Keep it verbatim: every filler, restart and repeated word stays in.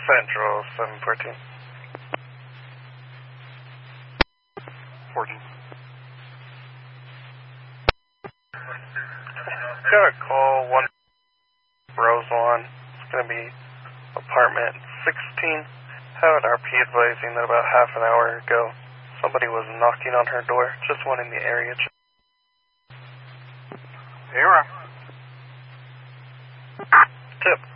Central seven fourteen. fourteen. Got a call, one Roseland. It's going to be apartment sixteen. Had an R P advising that about half an hour ago somebody was knocking on her door. Just one in the area. Here. Tip.